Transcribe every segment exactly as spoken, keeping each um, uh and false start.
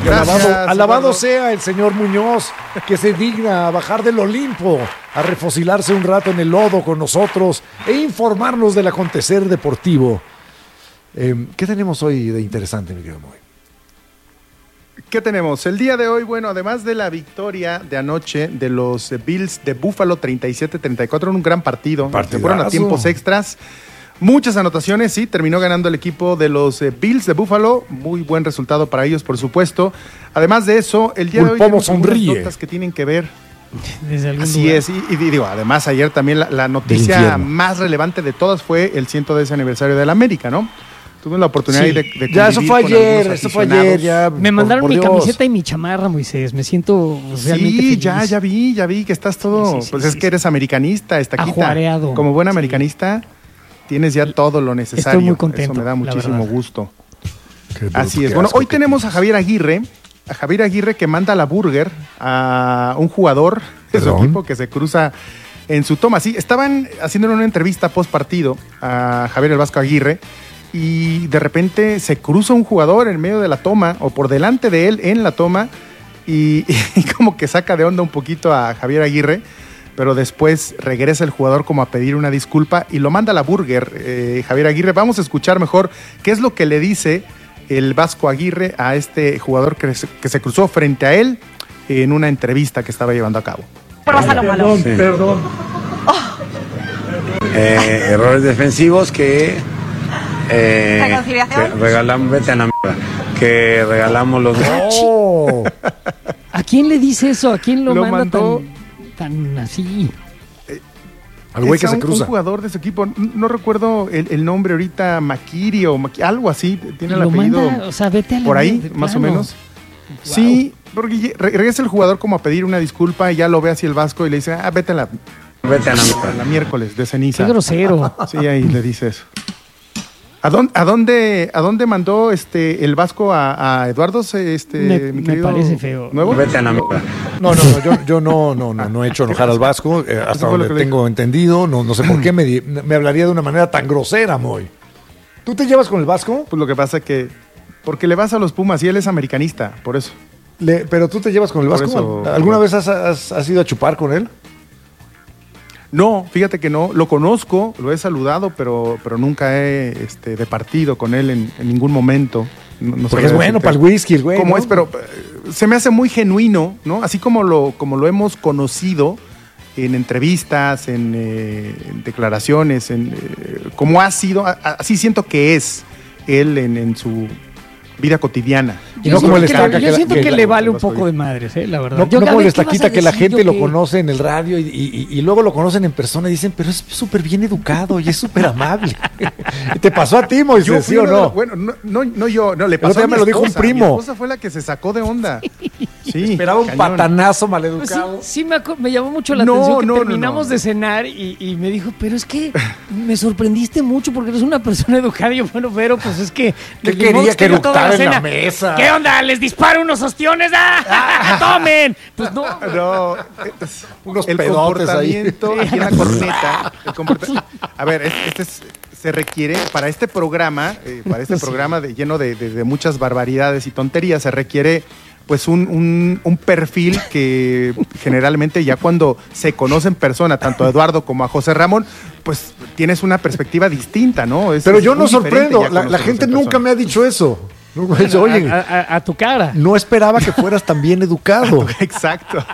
Gracias, alabado, alabado Eduardo. sea el señor Muñoz, que se digna a bajar del Olimpo, a refocilarse un rato en el lodo con nosotros e informarnos del acontecer deportivo. Eh, ¿Qué tenemos hoy de interesante, mi querido Moy? ¿Qué tenemos? El día de hoy, bueno, además de la victoria de anoche de los eh, Bills de Buffalo treinta y siete a treinta y cuatro en un gran partido, Partidazo. se fueron a tiempos extras, muchas anotaciones, sí, terminó ganando el equipo de los eh, Bills de Buffalo, muy buen resultado para ellos, por supuesto. Además de eso, el día de hoy Pulpomo tenemos algunas sonríe. notas que tienen que ver. Desde algún Así lugar. es, y, y digo, además ayer también la, la Del noticia infierno. más relevante de todas fue el ciento décimo aniversario de la América, ¿no? Tuve la oportunidad Sí. de, de Ya, eso convivir fue con ayer, algunos eso fue aficionados. ayer, ya. Me por- mandaron por mi Dios. camiseta y mi chamarra, Moisés. Me siento realmente Sí, feliz. ya, ya vi, ya vi que estás todo. Sí, sí, sí, pues sí, es que sí. eres americanista, estaquita. Ajuareado. Como buen Sí. americanista, tienes ya todo lo necesario. Estoy muy contento, Eso me da la muchísimo verdad. gusto. Qué Así bruto, es. qué Bueno, asco, hoy qué tenemos a pinche. Javier Aguirre, a Javier Aguirre que manda la burger a un jugador de su ¿Perdón? equipo que se cruza en su toma. Sí, estaban haciendo una entrevista post partido a Javier el Vasco Aguirre y de repente se cruza un jugador en medio de la toma o por delante de él en la toma y, y como que saca de onda un poquito a Javier Aguirre, pero después regresa el jugador como a pedir una disculpa y lo manda a la burger, eh, Javier Aguirre. Vamos a escuchar mejor qué es lo que le dice el Vasco Aguirre a este jugador que se, que se cruzó frente a él en una entrevista que estaba llevando a cabo. Pasa lo malo. Sí. Eh, errores defensivos que, eh, ¿Reconciliación? que regalamos, vete a la mierda, que regalamos los Oh, ¿A quién le dice eso? ¿A quién lo, Lo manda mandó- tan, tan así? al güey Es que a se un, cruza. un jugador de su equipo, no, no recuerdo el, el nombre ahorita, Makiri o Maki- algo así, tiene el Lo apellido manda, o sea, vete a la por ahí, mierda, de más o plano. menos. Sí, porque ye- re- regresa el jugador como a pedir una disculpa y ya lo ve así el Vasco y le dice, ah, vete a la, vete a la a mierda. la miércoles de ceniza. Qué grosero. Sí, ahí le dice eso. ¿A dónde, a dónde, a dónde mandó este el Vasco a, a Eduardo? se- Este, Me- mi me querido parece feo. ¿Nuevo? Vete a la mierda. No, no, no, yo, yo no, no, no, no he hecho enojar al Vasco, eh, hasta Eso fue lo donde que le tengo entendido, no, no sé por qué me, di- me hablaría de una manera tan grosera, Moy. ¿Tú te llevas con el Vasco? Pues lo que pasa es que, porque le vas a los Pumas y él es americanista, por eso. Le- pero tú te llevas con el Por Vasco. eso- ¿Alguna vez has, has- has ido a chupar con él? No, fíjate que no, lo conozco, lo he saludado, pero, pero nunca he este, departido con él en, en ningún momento. No, no Porque sabría es bueno decirte para el whisky, el güey. cómo ¿no? es, pero eh, se me hace muy genuino, ¿no? Así como lo, como lo hemos conocido en entrevistas, en, eh, en declaraciones, en eh, cómo ha sido, a- a- así siento que es él en, en su vida cotidiana. Y Yo no como siento el que, estaca le, que yo la- siento que que la- le vale un Vasco poco de madres, eh, la verdad. No, Yo, no a como ver, el ¿qué vas a estaquita que la decir? gente Yo lo qué- conoce en el radio y, y- y luego lo conocen en persona y dicen, pero es súper bien educado y es súper amable. ¿Y te pasó a ti, Moisés, Yo sí fui o uno de no? los- bueno, no, no, no yo, no, le otro pasó día a mi me lo dijo un esposa. primo. Mi esposa fue la que se sacó de onda. Sí, Esperaba un cañón. patanazo Pues sí, maleducado. sí me, acu- me llamó mucho la No, atención que no, no, terminamos no. de cenar y, y me dijo, pero es que me sorprendiste mucho porque eres una persona educada. Y yo, bueno, pero pues es que... ¿Qué ni quería modo que esté yo toda eructara en la cena. mesa? ¿Qué onda? ¿Les disparo unos ostiones? ¡Ah! ¡Tomen! Pues no. No, es- Unos el pedotes ahí. comportamiento aquí en la corneta. el comporta- A ver, es- este es- se requiere para este programa, eh, para este Sí. programa de, lleno de, de- de muchas barbaridades y tonterías, se requiere pues un, un- un perfil que generalmente ya cuando se conoce en persona, tanto a Eduardo como a José Ramón, pues tienes una perspectiva distinta, ¿no? Es- Pero es yo muy no sorprendo, diferente ya la, la conocerlos gente en nunca persona. me ha dicho eso. Nunca me ha dicho, oye, A, a- a tu cara. no esperaba que fueras tan bien educado. Exacto.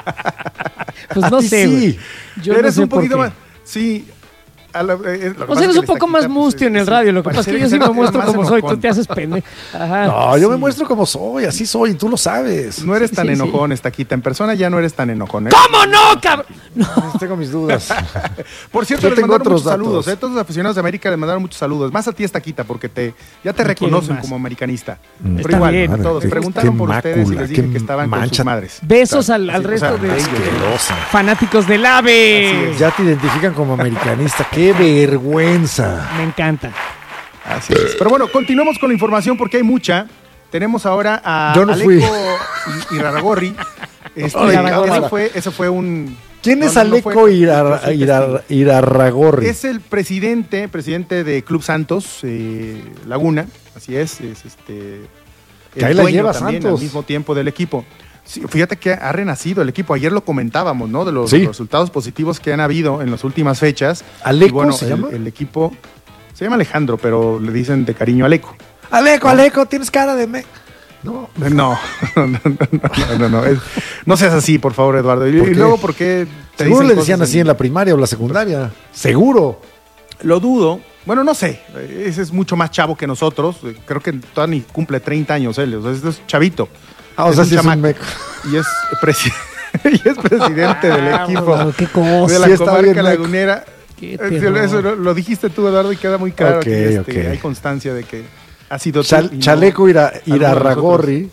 Pues A no ti sé, sí. güey. Yo Eres no sé un por poquito qué. más. Sí. a la- eh, lo que O pasa sea, eres es un que poco les más quita, mustio pues, en el sí, radio. Lo que pasa es que yo sí pareciera me muestro más como soy. enojón. Tú te haces pende. Ajá. No, yo me Sí. muestro como soy, así soy, y tú lo sabes. No eres tan Sí, sí. enojón, Estaquita. En persona ya no eres tan enojón. ¿eh? ¿Cómo no, cabrón? No. Tengo mis dudas. Por cierto, Yo les tengo mandaron otros muchos saludos. datos. ¿eh? Todos los aficionados de América les mandaron muchos saludos. Más a ti, Estaquita, porque te, ya te Me quieren reconocen más. como americanista. Mm. Pero Está igual, bien. todos Qué- preguntaron qué por ustedes y mácula, les dije qué que estaban con mancha. sus madres. Besos al, al Sí, o resto sea, de bello. Asquerosa. fanáticos del AVE. Ya te identifican como americanista. ¡Qué vergüenza! Me encanta. Así es. Pero bueno, continuamos con la información porque hay mucha. Tenemos ahora a Yo no Aleco fui. y, y Raragorri. Este, Ay, Irarrágorri. ese, fue, ese fue un... ¿Quién no, es no, no Aleco fue- Irar- no fue Irar- testigo. Irarragorri? Es el presidente, presidente de Club Santos, eh, Laguna, así es, es este el ahí la dueño lleva también Santos. al mismo tiempo del equipo. Sí, fíjate que ha renacido el equipo. Ayer lo comentábamos, ¿no? De los Sí. resultados positivos que han habido en las últimas fechas. ¿Aleco Y bueno, se el, llama? el equipo se llama Alejandro, pero le dicen de cariño Aleco. Aleco, Aleco, tienes cara de me... No, No, no, no, no, no, no, no, es- no seas así, por favor, Eduardo. Y, ¿Por y qué? luego, ¿por qué te seguro dicen le cosas decían así en la primaria o la secundaria. Seguro. Lo dudo. Bueno, no sé. Ese es mucho más chavo que nosotros. Creo que todavía ni cumple treinta años él. O sea, este es chavito. Ah, o Es sea, un sí es un chamaco. meco. Y es, presi- y es presidente del Ah, equipo bueno, qué cosa. de la Sí está comarca bien meco. lagunera. Qué Eso, terror. eso lo, lo dijiste tú, Eduardo, y queda muy claro. Ok, aquí, este, ok. Hay constancia de que ha sido tú Chal- y no Chaleco Ira, alguno de Irarragorri.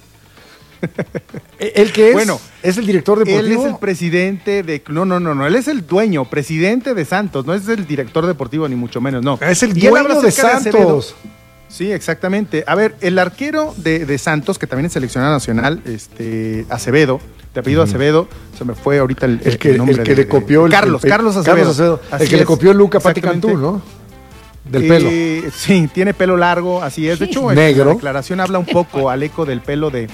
¿El que es? Bueno, ¿Es el director Él deportivo? es el presidente de... No, no, no, no. Él es el dueño, presidente de Santos. No es el director deportivo, ni mucho menos, no. Es el Y él habla dueño de acerca Acevedo. Santos. Sí, exactamente. A ver, el arquero de, de Santos, que también es seleccionado nacional, este, Acevedo, de apellido Acevedo, se me fue ahorita el, El que, nombre el que de- le copió el, Carlos, el- Carlos Acevedo. Carlos Acevedo. El Así que le es, copió el Luca Pati exactamente. Cantú, ¿no? Del Eh, pelo. Sí, tiene pelo largo, así es. De hecho, en Negro. la declaración habla un poco al eco del pelo de,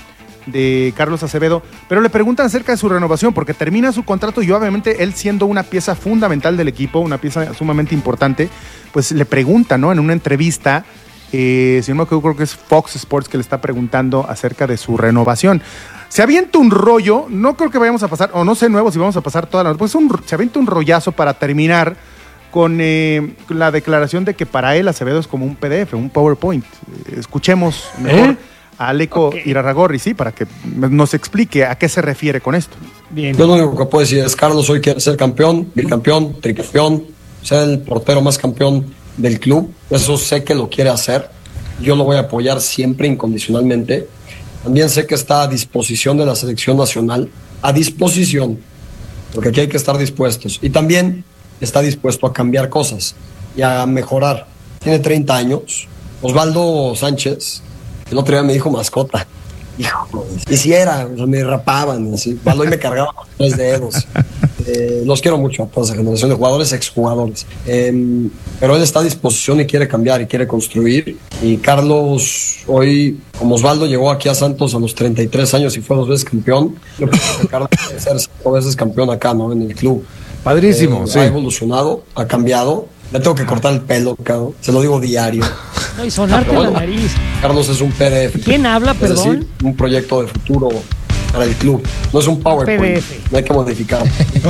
de Carlos Acevedo, pero le preguntan acerca de su renovación, porque termina su contrato y obviamente él siendo una pieza fundamental del equipo, una pieza sumamente importante, pues le pregunta, ¿no? En una entrevista, eh, si no me equivoco, creo que es Fox Sports que le está preguntando acerca de su renovación. Se avienta un rollo, no creo que vayamos a pasar, o no sé nuevo si vamos a pasar toda la... Pues un, se avienta un rollazo para terminar con eh, la declaración de que para él Acevedo es como un P D F, un PowerPoint. Eh, Escuchemos mejor ¿Eh? a Aleco Ok. Irarragorri, sí, para que nos explique a qué se refiere con esto. Bien. Yo lo único que puedo decir es, Carlos hoy quiere ser campeón, bicampeón, tricampeón, ser el portero más campeón del club. Eso sé que lo quiere hacer. Yo lo voy a apoyar siempre incondicionalmente. También sé que está a disposición de la selección nacional, a disposición, porque aquí hay que estar dispuestos. Y también está dispuesto a cambiar cosas y a mejorar. Tiene treinta años. Osvaldo Sánchez, el otro día me dijo mascota. Hijo, y si era, o sea, me rapaban, así. Osvaldo y me cargaba con tres dedos. Eh, los quiero mucho a toda esa generación de jugadores, exjugadores. Eh, pero él está a disposición y quiere cambiar y quiere construir. Y Carlos, hoy, como Osvaldo llegó aquí a Santos a los treinta y tres años y fue dos veces campeón, yo creo que Carlos puede ser cinco veces campeón acá, ¿no? En el club. Padrísimo, Eh, sí. Ha evolucionado, ha cambiado. Le tengo que cortar el pelo, cabrón. Se lo digo diario. No, y sonarte Pero la bueno, nariz. Carlos es un P D F. ¿Quién habla, Es perdón? decir, un proyecto de futuro para el club. No es un PowerPoint. P D F. No hay que modificar.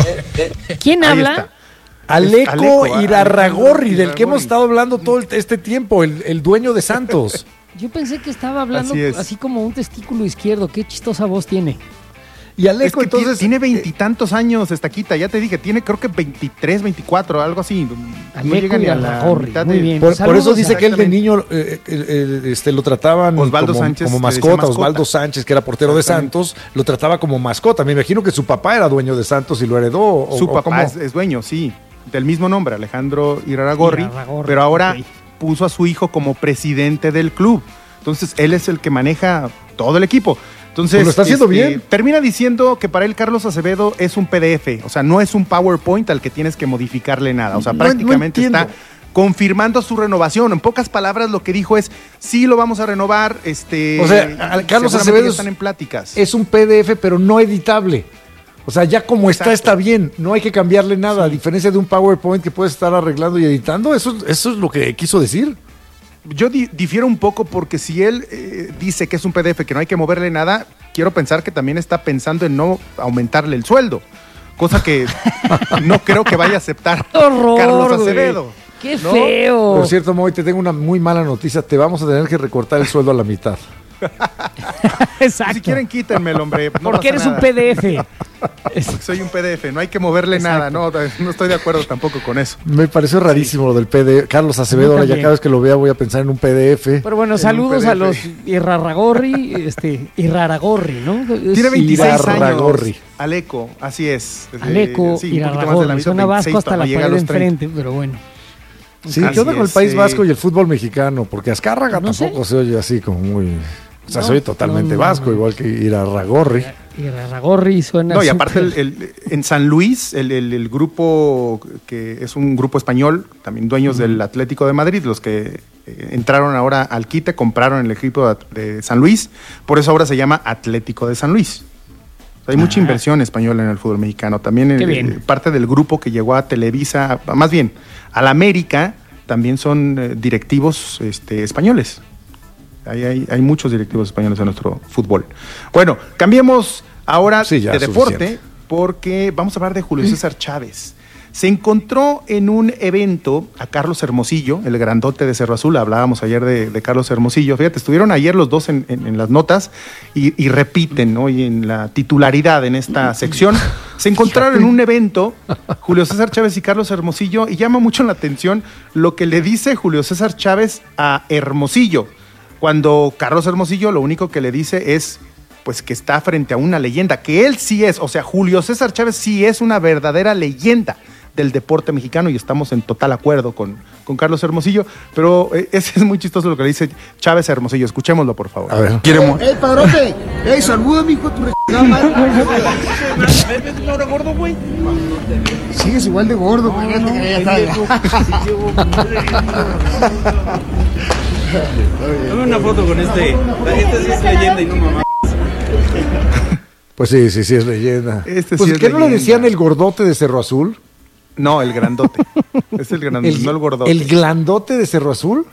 ¿Quién Ahí habla? está. Aleco, Aleco, Irarragorri, Alejandro del que hemos Irarragorri. estado hablando todo el- este tiempo, el, el dueño de Santos. Yo pensé que estaba hablando Así así, es. como un testículo izquierdo. Qué chistosa voz tiene. Y Es Aleco, que entonces. tiene veintitantos años esta quita, ya te dije, tiene creo que veintitrés, veinticuatro, algo así. No Aleco llega ni a la Irarragorri, mitad muy de- bien. Por, por Saludos eso dice a- que él de Exactamente. niño eh, eh, eh, este, lo trataban Osvaldo como, Sánchez, como le decía mascota, mascota. Osvaldo Sánchez, que era portero de Exactamente. Santos, lo trataba como mascota. Me imagino que su papá era dueño de Santos y lo heredó. o- Su o papá cómo. es, es dueño, sí, del mismo nombre, Alejandro Irarragorri, Irarragorri, pero ahora ok. puso a su hijo como presidente del club. Entonces, él es el que maneja todo el equipo. Entonces, Pues lo está haciendo bien. Termina diciendo que para él Carlos Acevedo es un P D F, o sea, no es un PowerPoint al que tienes que modificarle nada. O sea, No- no prácticamente entiendo. está confirmando su renovación. En pocas palabras, lo que dijo es, sí lo vamos a renovar. Este, O sea, al- Carlos seguramente Acevedo ya es- están en pláticas. Es un P D F, pero no editable. O sea, ya como está, Exacto. está bien. No hay que cambiarle nada. A diferencia de un PowerPoint que puedes estar arreglando y editando. Eso, eso es lo que quiso decir. Yo di- difiero un poco porque si él eh, dice que es un P D F, que no hay que moverle nada, quiero pensar que también está pensando en no aumentarle el sueldo, cosa que no creo que vaya a aceptar ¡Qué horror, Carlos güey! Acevedo. ¡Qué ¿no? feo! Por cierto, Moy, te tengo una muy mala noticia. Te vamos a tener que recortar el sueldo a la mitad. Exacto. Si quieren, quítenmelo, hombre. no Porque pasa eres un nada. P D F. Es- Soy un P D F, no hay que moverle nada, no, no estoy de acuerdo tampoco con eso. Me pareció rarísimo lo del P D F. Carlos Acevedo, A mí ahora ya también. cada vez que lo vea voy a pensar en un P D F. Pero bueno, En un saludos P D F. a los Irarragorri, este, Iraragorri, ¿no? Es- Tiene veintiséis Irarragorri. años. Aleco, así es. Aleco, Eh, sí, un poquito más de la Irarragorri. mitad, Suena vasco veintiséis, hasta la todavía llega pared a de los treinta. enfrente, pero bueno. Sí, Así ¿qué onda con el es, País eh. Vasco y el fútbol mexicano? Porque Azcárraga No sé. tampoco se oye así como muy... O sea, No, se oye totalmente no, no, vasco, no. igual que Irarragorri. Irarragorri suena No, y aparte súper- el- el- en San Luis, el, el- el grupo que es un grupo español, también dueños del Atlético de Madrid, los que eh, entraron ahora al quite, compraron el equipo de, de San Luis, por eso ahora se llama Atlético de San Luis. Hay mucha ah. inversión española en el fútbol mexicano. También eh, parte del grupo que llegó a Televisa, más bien, a la América, también son eh, directivos este, españoles. Hay, hay, hay muchos directivos españoles en nuestro fútbol. Bueno, cambiemos ahora sí, de deporte, suficiente. Porque vamos a hablar de Julio César Chávez. Se encontró en un evento a Carlos Hermosillo, el grandote de Cerro Azul. Hablábamos ayer de, de Carlos Hermosillo. Fíjate, estuvieron ayer los dos en, en, en las notas y, y repiten hoy ¿no? en la titularidad en esta sección. Se encontraron en un evento Julio César Chávez y Carlos Hermosillo y llama mucho la atención lo que le dice Julio César Chávez a Hermosillo. Cuando Carlos Hermosillo lo único que le dice es pues que está frente a una leyenda, que él sí es, o sea, Julio César Chávez sí es una verdadera leyenda del deporte mexicano y estamos en total acuerdo con, con Carlos Hermosillo, pero eh, ese es muy chistoso lo que le dice Chávez a Hermosillo. Escuchémoslo, por favor. A ver. Queremos. ¡Ey, padrote! ¡Ey, saluda, mijo! Tu re... ¿Ves ahora gordo, güey? Sigues igual de gordo, güey. No, no, no, dame una foto con este. Este sí es leyenda y no mamá. Pues sí, sí, sí es leyenda. Este pues sí ¿qué no le decían el gordote de Cerro Azul? No, el grandote. Es el grandote, no el gordote. ¿El grandote de Cerro Azul?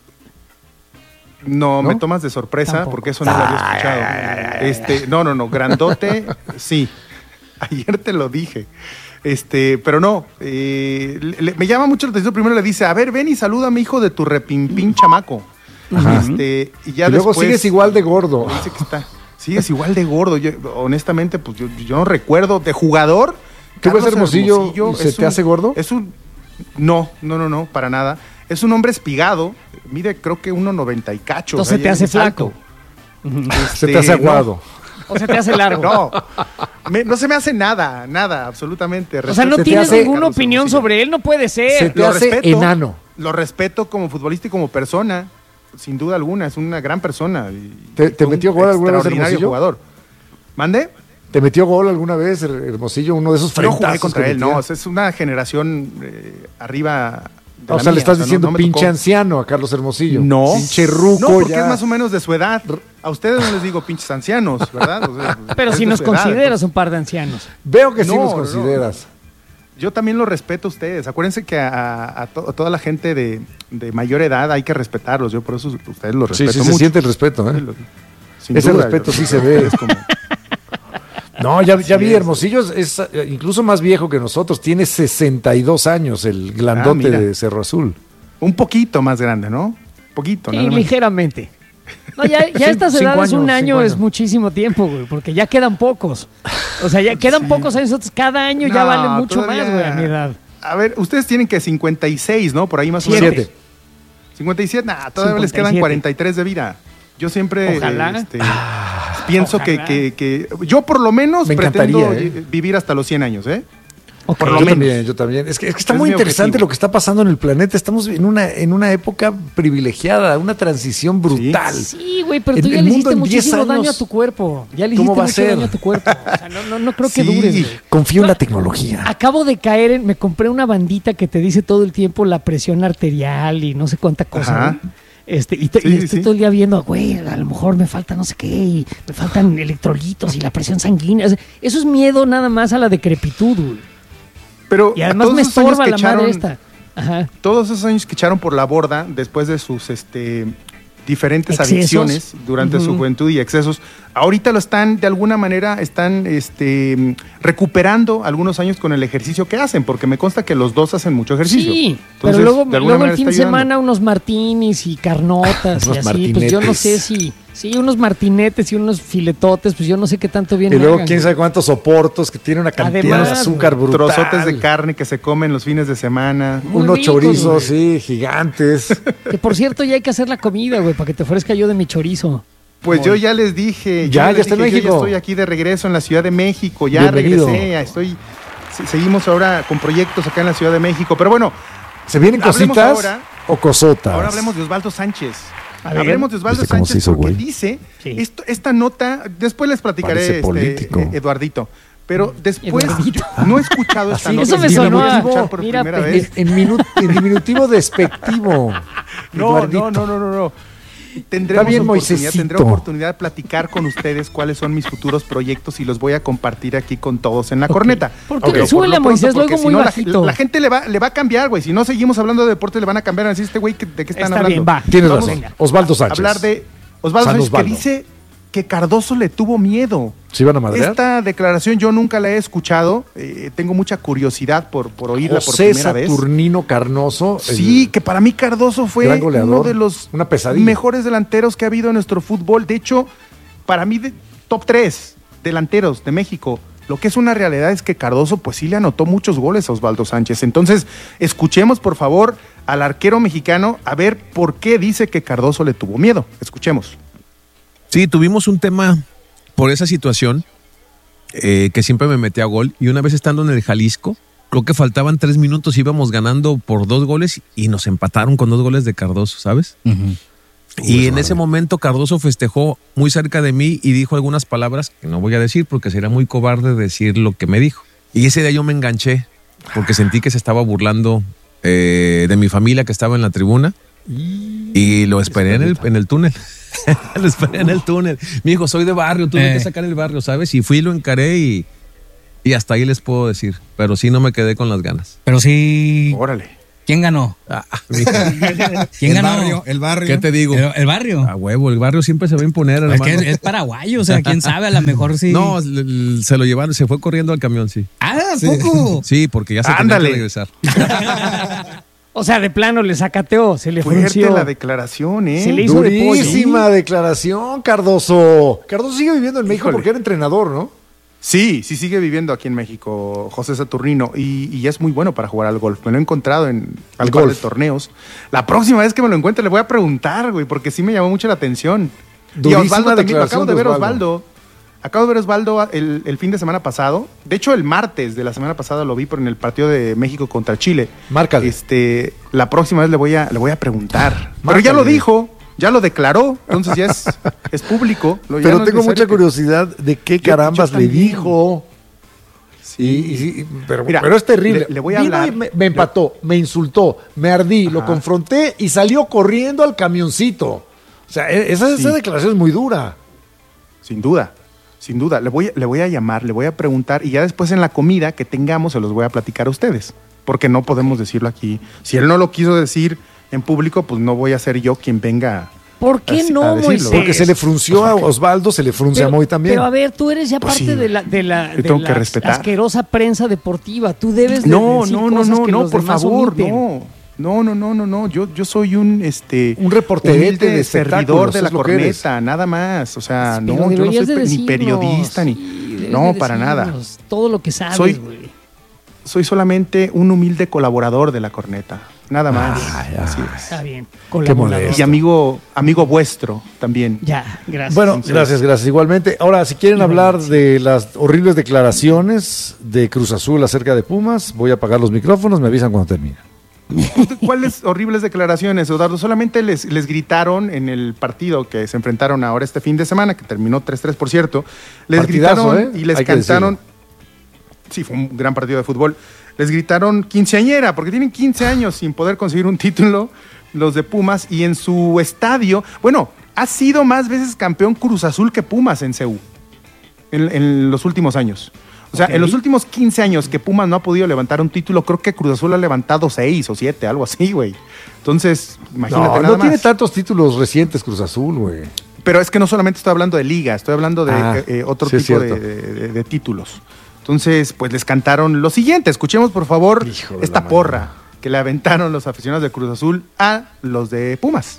No, ¿no? Me tomas de sorpresa. Tampoco. Porque eso no lo había escuchado. Ay, ay, ay, este, no, no, no, grandote, sí. Ayer te lo dije. Este, pero no, eh, le, me llama mucho la atención. Primero le dice, a ver, ven y saluda a mi hijo de tu repimpín chamaco. Ajá. Este, y ya y luego después, sigues igual de gordo. Dice que está, sigues igual de gordo. Yo, honestamente, pues yo, yo no recuerdo. De jugador, ¿tú ves Hermosillo, Hermosillo y se te un, hace gordo? Es un, no, no, no, no, para nada. Es un hombre espigado. Mide creo que uno noventa y cacho. Entonces te hace flaco. Este, se te hace aguado. No. O se te hace largo. No, me, no se me hace nada, nada, absolutamente. O sea, no tienes ninguna opinión sobre él, no puede ser. Se te lo hace respeto, enano. Lo respeto como futbolista y como persona, sin duda alguna, es una gran persona. ¿Te, te metió gol alguna vez Hermosillo? Jugador. ¿Mande? ¿Te metió gol alguna vez Hermosillo, uno de esos frentazos? No jugué contra él, no, es una generación eh, arriba... O sea, mía. Le estás o sea, diciendo no, no pinche tocó. Anciano a Carlos Hermosillo. No. Pinche ruco. No, porque ya. Es más o menos de su edad. A ustedes no les digo pinches ancianos, ¿verdad? O sea, pero si nos consideras edad, pues. Un par de ancianos. Veo que no, sí nos consideras. No. Yo también lo respeto a ustedes. Acuérdense que a, a, to, a toda la gente de, de mayor edad hay que respetarlos. Yo por eso ustedes los respeto sí, sí, mucho. Se siente el respeto, ¿eh? Sin Ese duda, respeto yo, sí se ve. Es como... No, ya, ya vi, Hermosillo es, es incluso más viejo que nosotros. Tiene sesenta y dos años, el grandote ah, de Cerro Azul. Un poquito más grande, ¿no? Un poquito, sí, ligeramente. No, ya, ya estas edades, un año es muchísimo tiempo, güey, porque ya quedan pocos. O sea, ya quedan sí. pocos años, cada año no, ya vale mucho todavía... más, güey, a mi edad. A ver, ustedes tienen que cincuenta y seis, ¿no? Por ahí más o menos. cincuenta y siete, nah, todavía cincuenta y siete. Les quedan cuarenta y tres de vida. Yo siempre Ojalá. Este, ah, pienso que, que, que yo por lo menos Me pretendo ¿eh? vivir hasta los cien años, ¿eh? Okay. Por lo yo menos. También, yo también. Es que, es que está es muy interesante objetivo. Lo que está pasando en el planeta. Estamos en una, en una época privilegiada, una transición brutal. Sí, güey, pero tú el, ya el le hiciste muchísimo años, daño a tu cuerpo. Ya le hiciste mucho daño a tu cuerpo. O sea, no, no, no creo que sí. dures. Güey. Confío en la tecnología. Acabo de caer en, me compré una bandita que te dice todo el tiempo la presión arterial y no sé cuánta cosa. Este, y, te, sí, y estoy sí. todo el día viendo, güey, a lo mejor me falta no sé qué, y me faltan electrolitos y la presión sanguínea. O sea, eso es miedo nada más a la decrepitud, güey. Pero y además me estorba la echaron, madre esta. Ajá. Todos esos años que echaron por la borda después de sus este, diferentes ¿Excesos? Adicciones durante uh-huh. su juventud y excesos, ahorita lo están, de alguna manera, están este, recuperando algunos años con el ejercicio que hacen, porque me consta que los dos hacen mucho ejercicio. Sí, Entonces, pero luego, luego el fin de semana unos martinis y carnotas y así, martinetes. Pues yo no sé si... Sí, unos martinetes y unos filetotes, pues yo no sé qué tanto bien. Y luego hagan, quién sabe cuántos soportos que tiene una cantidad Además, de azúcar brutal. Trozotes de carne que se comen los fines de semana. Muy unos ricos, chorizos, güey. Sí, gigantes. Que por cierto ya hay que hacer la comida, güey, para que te ofrezca yo de mi chorizo. Pues Muy. yo ya les dije. Ya, ya les está dije, en México. Yo ya estoy aquí de regreso en la Ciudad de México. Ya Bienvenido. regresé, estoy... Seguimos ahora con proyectos acá en la Ciudad de México. Pero bueno. ¿Se vienen cositas ahora, o cosotas? Ahora hablemos de Osvaldo Sánchez. A ver, Hablemos de Osvaldo Sánchez hizo, porque güey? dice, sí. esto, esta nota, después les platicaré, este, Eduardito, pero después yo no he escuchado esta sí, nota. Eso me sonó a, escuchar por mira, primera vez. En, en, minu, en diminutivo despectivo. No, no, no, no, no, no. Tendremos bien, oportunidad, Moisésito. tendré oportunidad de platicar con ustedes cuáles son mis futuros proyectos y los voy a compartir aquí con todos en la Ok. corneta. ¿Por qué? Pero Súbele lo a Moisés, pronto, lo oigo porque muy si no, la- bajito. La, la gente le va, le va a cambiar, güey. Si no seguimos hablando de deportes, le van a cambiar. Así este güey, que- ¿de qué están Está hablando? bien, va. Tienes Vamos razón. Osvaldo Sánchez. Hablar de Osvaldo San Sánchez, que Osvaldo. dice que Cardoso le tuvo miedo. ¿Se iban a madrear? Esta declaración yo nunca la he escuchado. Eh, tengo mucha curiosidad por, por oírla por José primera vez. Saturnino Carnoso. el- Sí, que para mí Cardoso fue gran goleador, uno de los una pesadilla. mejores delanteros que ha habido en nuestro fútbol. De hecho, para mí, de, top tres delanteros de México. Lo que es una realidad es que Cardoso, pues sí le anotó muchos goles a Osvaldo Sánchez. Entonces, escuchemos, por favor, al arquero mexicano a ver por qué dice que Cardoso le tuvo miedo. Escuchemos. Sí, tuvimos un tema por esa situación eh, que siempre me metía a gol y una vez estando en el Jalisco, creo que faltaban tres minutos, íbamos ganando por dos goles y nos empataron con dos goles de Cardoso, ¿sabes? Ujú. Y en ese momento Cardoso festejó muy cerca de mí y dijo algunas palabras que no voy a decir porque sería muy cobarde decir lo que me dijo. Y ese día yo me enganché porque sentí que se estaba burlando eh, de mi familia que estaba en la tribuna y lo esperé en el, en el túnel. Lo esperé en el túnel. Mi hijo, soy de barrio, tuve Eh. que sacar el barrio, ¿sabes? Y fui y lo encaré y, y hasta ahí les puedo decir. Pero sí no me quedé con las ganas. Pero sí, Órale. ¿quién ganó? Ah, mija, ¿Quién el ganó? barrio, el barrio. ¿qué te digo? El, el barrio. A huevo, el barrio siempre se va a imponer, Es que hermano. es, es paraguayo, o sea, quién sabe, a lo mejor sí. No, l- l- se lo llevaron, se fue corriendo al camión, sí. Ah, ¿a poco? Sí, porque ya se Ándale. tenía que regresar. O sea, de plano le sacateó, se le Fuerte frunció. la declaración, ¿eh? Se le hizo de pollo. Durísima declaración, Cardoso. Cardoso sigue viviendo en México Híjole. porque era entrenador, ¿no? Sí, sí sigue viviendo aquí en México, José Saturnino, y, y es muy bueno para jugar al golf. Me lo he encontrado en Al un par de golf. torneos. La próxima vez que me lo encuentre le voy a preguntar, güey, porque sí me llamó mucho la atención. Y Durísima a Osvaldo también, lo acabo declaración de de ver Osvaldo. Osvaldo. Acabo de ver Osvaldo el, el fin de semana pasado. De hecho, el martes de la semana pasada lo vi por en el partido de México contra Chile. Márcale. Este, la próxima vez le voy a, le voy a preguntar. Pero Márcale. ya lo dijo, ya lo declaró, entonces ya es, es público. Lo- ya Pero no es tengo necesario mucha que- curiosidad de qué Yo- carambas yo le también. dijo. Y, y sí, pero, Mira, pero es terrible. le- le voy a Vino hablar. y me, me empató, me insultó, me ardí, lo Ajá. confronté y salió corriendo al camioncito. O sea, e- esa, esa Sí. declaración es muy dura. Sin duda, sin duda. Le voy, le voy a llamar, le voy a preguntar y ya después en la comida que tengamos se los voy a platicar a ustedes. Porque no podemos decirlo aquí. Si él no lo quiso decir en público, pues no voy a ser yo quien venga. ¿Por qué a- no, a decirlo. Moisés? Porque se le frunció a Osvaldo, se le fruncia a Moy también. Pero a ver, tú eres ya Pues parte sí, de la, de la, yo de tengo la que respetar. asquerosa prensa deportiva. Tú debes de No, decir no, no, cosas no, que no, los por demás favor, omiten. no. No, no, no, no, no. Yo, yo soy un este Un reporterete humilde de servidor espectáculos, de la es lo que eres. corneta, nada más. O sea, Pero no, yo no deberías soy de pe- ni decirnos, periodista ni. sí, debes No, de para nada. decirnos Todo lo que sabes, Soy- güey. Soy solamente un humilde colaborador de la corneta. Nada más. Ay, Así ay. es. Está bien. Qué Colaborador. molesto. Y amigo, amigo vuestro también. Ya, gracias. Bueno, Entonces- gracias, gracias. Igualmente. Ahora, si quieren hablar de las horribles declaraciones de Cruz Azul acerca de Pumas, voy a apagar los micrófonos, me avisan cuando termine. ¿Cuáles horribles declaraciones, Eduardo? Solamente les, les gritaron en el partido que se enfrentaron ahora este fin de semana, que terminó tres tres, por cierto. Les Partidazo, gritaron ¿eh? y les Hay que cantaron. Sí, fue un gran partido de fútbol. Les gritaron quinceañera, porque tienen quince años sin poder conseguir un título, los de Pumas, y en su estadio. Bueno, ha sido más veces campeón Cruz Azul que Pumas en C U en, en los últimos años. O sea, Ok. en los últimos quince años que Pumas no ha podido levantar un título, creo que Cruz Azul ha levantado seis o siete, algo así, güey. Entonces, imagínate No, nada no tiene más. tantos títulos recientes Cruz Azul, güey. Pero es que no solamente estoy hablando de liga, estoy hablando de Ah, eh, eh, otro sí es tipo de, cierto. de- de- de títulos. Entonces, pues les cantaron lo siguiente. Escuchemos, por favor, Hijo de esta la porra madre. que le aventaron los aficionados de Cruz Azul a los de Pumas.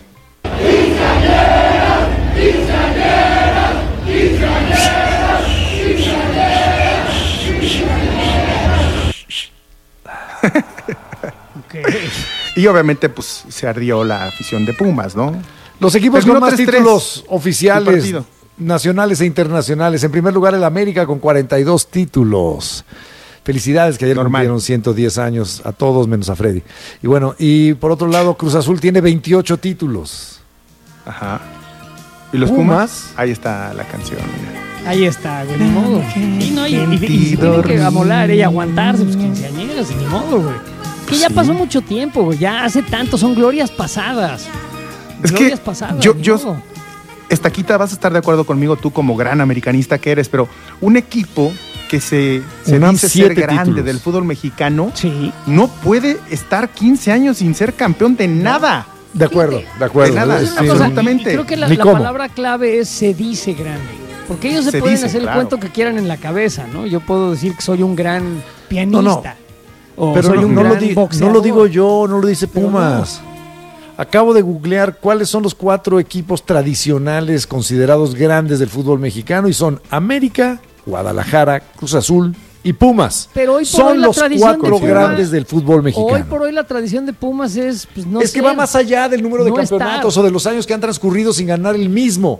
Ok. Y obviamente, pues se ardió la afición de Pumas, ¿no? Los equipos Terminó con más tres tres títulos el oficiales, partido. nacionales e internacionales. En primer lugar, el América con cuarenta y dos títulos. Felicidades que ayer Normal. cumplieron ciento diez años a todos menos a Freddy. Y bueno, y por otro lado, Cruz Azul tiene veintiocho títulos. Ajá. ¿Y los Pumas? Pumas? Ahí está la canción. mira. Ahí está, güey, ni modo. Y, no, y, y- y se tienen que amolar y aguantarse, pues quinceañeras, y ni modo, güey. que ya pasó mucho tiempo, güey. Ya hace tanto, son glorias pasadas. Es glorias que pasadas. yo, ni yo modo. Estaquita, vas a estar de acuerdo conmigo tú como gran americanista que eres, pero un equipo que se, se UNAM dice ser siete grande títulos. del fútbol mexicano, Sí. no puede estar quince años sin ser campeón de nada. De acuerdo, de acuerdo. De nada, Sí. Es una cosa, absolutamente. y creo que la, Ni la cómo. palabra clave es se dice grande. Porque ellos se, Se pueden dice, hacer claro. el cuento que quieran en la cabeza, ¿no? Yo puedo decir que soy un gran pianista. No, no. O Pero soy no, un no gran lo di- no boxeador. lo digo yo, no lo dice Pero Pumas. Acabo de googlear cuáles son los cuatro equipos tradicionales considerados grandes del fútbol mexicano y son América, Guadalajara, Cruz Azul y Pumas. Pero hoy por son hoy la los tradición de cuatro Pumas- grandes del fútbol mexicano. Hoy por hoy la tradición de Pumas es, pues, no es que sé, va más allá del número de no campeonatos estar. o de los años que han transcurrido sin ganar el mismo.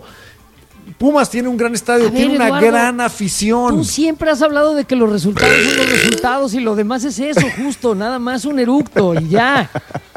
Pumas tiene un gran estadio, A ver, tiene una Eduardo, gran afición. Tú siempre has hablado de que los resultados son los resultados y lo demás es eso, justo, nada más un eructo y ya.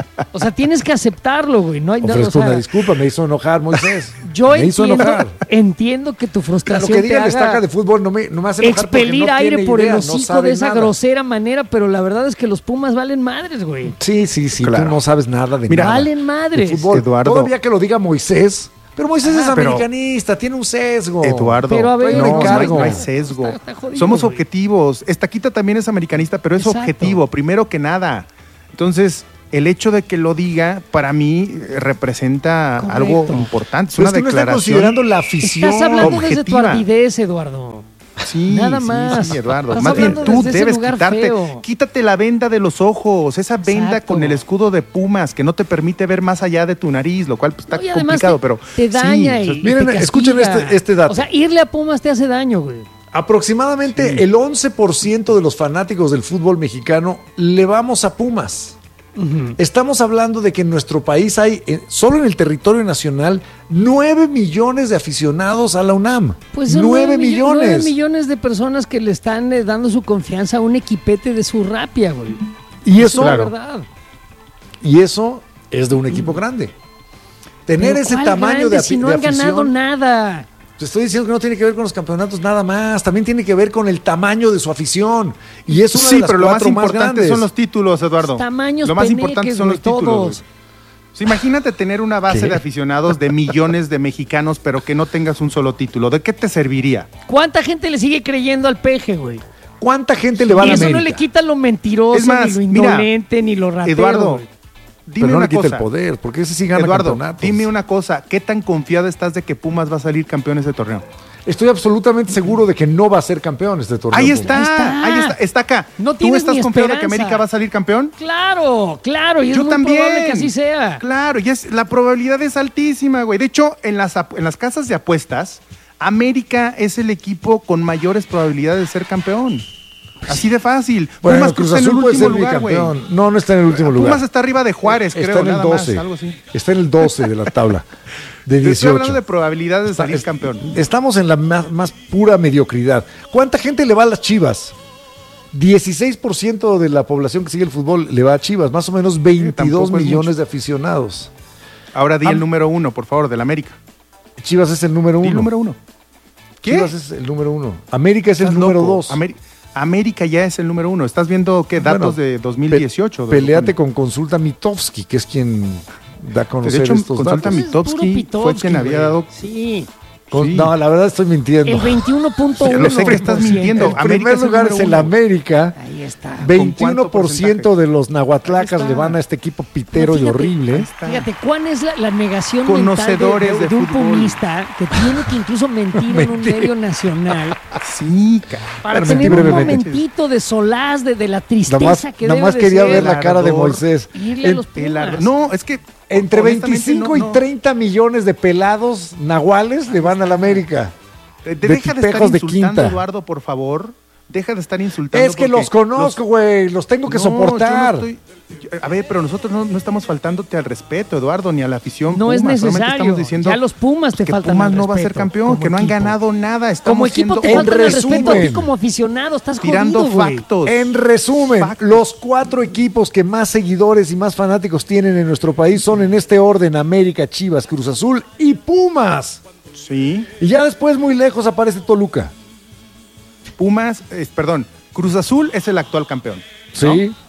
O sea, tienes que aceptarlo, güey. No hay nada. Ofrezco O sea, una disculpa, me hizo enojar Moisés. yo me hizo entiendo, enojar. entiendo que tu Lo frustración que diga te el estaca haga de fútbol no me, no me hace enojar porque expelir no aire tiene por idea, el no hocico sabe de esa nada. grosera manera, pero la verdad es que los Pumas valen madres, güey. Sí, sí, sí, Claro. tú no sabes nada de Mira, nada. Valen madres. de fútbol. Eduardo. Todavía que lo diga Moisés, pero Moisés Ah, es pero- americanista, tiene un sesgo. Eduardo, Pero a ver, no, no hay, Ricardo. no hay sesgo. Está- está jodido, Somos güey. objetivos. Estaquita también es americanista, pero es Exacto. objetivo, primero que nada. Entonces, el hecho de que lo diga, para mí, eh, representa Correcto. algo importante. Es Pero una es que no está declaración. considerando la afición. Estás hablando desde tu objetiva. ardidez, Eduardo. Sí, Nada sí, más. sí, Eduardo. Estás Más bien hablando tú desde ese debes lugar quitarte, feo. quítate la venda de los ojos, esa venda Exacto. con el escudo de Pumas que no te permite ver más allá de tu nariz, lo cual pues, está No, y además complicado, te, pero te daña sí, y, o sea, y miren, te escuchen castiga. este- este dato. O sea, irle a Pumas te hace daño, güey. Aproximadamente el once por ciento de los fanáticos del fútbol mexicano le vamos a Pumas. Estamos hablando de que en nuestro país hay, eh, solo en el territorio nacional, nueve millones de aficionados a la UNAM. Pues son nueve millo- millones. nueve millones de personas que le están eh, dando su confianza a un equipete de su rapia, güey. Y Eso eso, es la Claro. verdad. y eso es de un equipo grande. Tener Pero ese ¿cuál tamaño grande de, afi- si no de han ganado afición. nada. Te estoy diciendo que no tiene que ver con los campeonatos nada más, también tiene que ver con el tamaño de su afición. Y es una de sí, las pero lo más cuatro importante grandes. son los títulos, Eduardo. Tamaños lo más peneques, importante son los güey, títulos. todos. güey. Sí, imagínate tener una base ¿Qué? de aficionados de millones de mexicanos, pero que no tengas un solo título. ¿De qué te serviría? ¿Cuánta gente le sigue creyendo al peje, güey? ¿Cuánta gente le va a Y la eso no América? le quita lo mentiroso, Es más, ni lo mira, indolente, ni lo ratero. Eduardo, güey. dime Pero no una le quita cosa. el poder, porque ese sí gana Eduardo, campeonatos. dime una cosa. ¿Qué tan confiado estás de que Pumas va a salir campeón ese torneo? Estoy absolutamente seguro de que no va a ser campeón este torneo. Ahí Pumas. está, Ahí está. ahí está, está acá. No ¿Tú tienes estás ni confiado de que esperanza. América va a salir campeón? Claro, claro, y es Yo muy también. probable que así sea. Claro, y es, la probabilidad es altísima, güey. De hecho, en las, ap- en las casas de apuestas, América es el equipo con mayores probabilidades de ser campeón. Así de fácil. Bueno, Pumas Cruz está en el Azul puede último ser lugar, güey. bicampeón. No, no está en el último lugar. Pumas está arriba de Juárez, está creo, en el nada doce. más, algo así. Está en el doce de la tabla. De Te estoy hablando dieciocho. de probabilidades de salir Es- campeón. Estamos en la más, más pura mediocridad. ¿Cuánta gente le va a las Chivas? dieciséis por ciento de la población que sigue el fútbol le va a Chivas, más o menos veintidós tampoco es millones mucho. de aficionados. Ahora di Am- el número uno, por favor, del América. Chivas es el número Di uno. el número uno. ¿Qué? Chivas es el número uno. América es el Estás número loco. dos. Ameri- América ya es el número uno. ¿Estás viendo qué datos Bueno, de dos mil dieciocho? Pe- peleate de- con Consulta Mitofsky, que es quien da a conocer De hecho, estos Consulta datos. Mi- Es puro Mitofsky fue quien había güey. dado- Sí, Con- sí. No, la verdad estoy mintiendo. el veintiuno punto uno. Yo lo sé que estás mintiendo. En América primer es el lugar número es el uno. América. Ahí está. veintiuno por ciento porcentaje? de los nahuatlacas Ahí está. le van a este equipo pitero No, y fíjate, horrible. Fíjate, ¿cuál es la, la negación Conocedores mental de, de- de de un fútbol. pumista que tiene que incluso mentir en un Mentir. medio nacional Sí, cara. para Pero tener mentí un brevemente. momentito de solaz, de, de la tristeza Nada más, que nada debe más de quería ser ver la cara de ardor. Moisés. irle a En- los El Pumas. ar- No, es que entre honestamente, veinticinco no, no. y treinta millones de pelados nahuales le van a la América. Eh, de Deja de estar tipejos de insultando, quinta. Eduardo, por favor. Deja de estar insultando. Es que porque los conozco, güey. Los tengo que No, yo no soportar. estoy- yo- a ver, pero nosotros no, no estamos faltándote al respeto, Eduardo, ni a la afición. No es Pumas. Solamente necesario. estamos diciendo Ya los Pumas te que faltan Pumas al no va a ser respeto, campeón, como que no han equipo. ganado nada. Estamos Como equipo siendo- te En faltan el respeto a ti resumen. como aficionado. Estás tirando jodido, güey. factos. En resumen, Factos. los cuatro equipos que más seguidores y más fanáticos tienen en nuestro país son en este orden: América, Chivas, Cruz Azul y Pumas. Sí. Y ya después, muy lejos, aparece Toluca. Pumas, eh, perdón, Cruz Azul es el actual campeón. ¿no? Sí.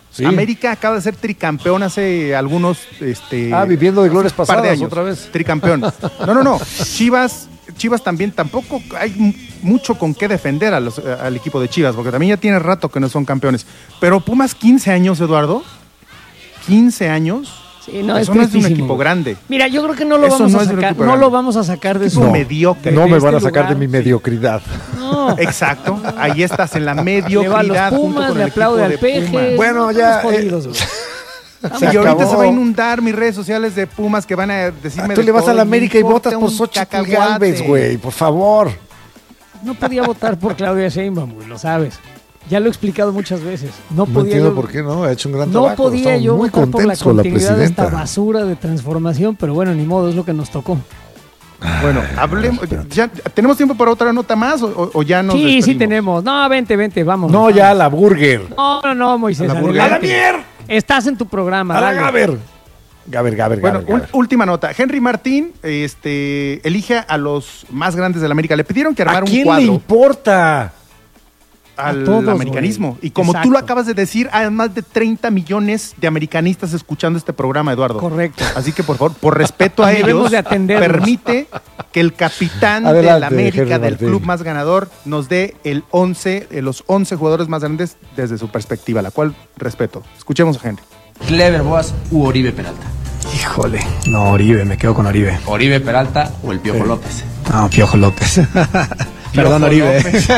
Sí. América acaba de ser tricampeón hace algunos... Este, Ah, viviendo de glorias par de pasadas años. otra vez. Tricampeón. No, no, no. Chivas, Chivas también tampoco hay m- mucho con qué defender a los- al equipo de Chivas, porque también ya tiene rato que no son campeones. Pero Pumas, quince años, Eduardo. quince años. Sí, no, Eso es no es de un tristísimo. equipo grande. Mira, yo creo que no lo Eso vamos no a es de un sacar, equipo no grande. lo vamos a sacar de Equipo su... mediocre. No de me este van a sacar de lugar. mi mediocridad. No. Exacto. Ahí estás en la Le va a mediocridad los junto Pumas, con le el equipo aplaude de al Peje. Pumas. Bueno, ya, Estamos jodidos, güey. Sí, Se y ahorita acabó. se va a inundar mis redes sociales de Pumas que van a decirme Ah, tú de le vas todo a la me América y importa votas por un Xochitl cacahuate. Gálvez, güey, por favor. No podía votar por Claudia Sheinbaum, güey, lo sabes. Ya lo he explicado muchas veces. No No podía entiendo yo, por qué no, ha hecho un gran no trabajo. podía Estamos yo muy votar por la contentos con la continuidad de esta presidenta. basura de transformación, pero bueno, ni modo, es lo que nos tocó. Bueno, hablemos. Ya, ¿tenemos tiempo para otra nota más o, o- o ya nos Sí, sí despedimos? tenemos. No, vente, vente, vamos. No, ya la burger. No, no, no, Moisés. A la burger. adelante. ¡A la mier! Estás en tu programa. A la dale. Gaber. Gaber, Gaber, Bueno, Gaber, un- Gaber. última nota. Henry Martín este, elige a los más grandes de la América. Le pidieron que ¿A armara un quién le cuadro importa? al A todos, americanismo. güey. Y como tú Exacto. lo acabas de decir, hay más de treinta millones de americanistas escuchando este programa, Eduardo. Correcto. Así que, por favor, por respeto a Debemos ellos, de atenderlos. permite que el capitán de Adelante, la América, Henry del Martín. club más ganador, nos dé el once, eh, los once jugadores más grandes desde su perspectiva, la cual respeto. Escuchemos a Henry. Clever Boas u Oribe Peralta. Híjole, no, Oribe, me quedo con Oribe. Oribe Peralta o el Piojo Sí. López. No, Piojo López. Perdón, Piojo Oribe. López.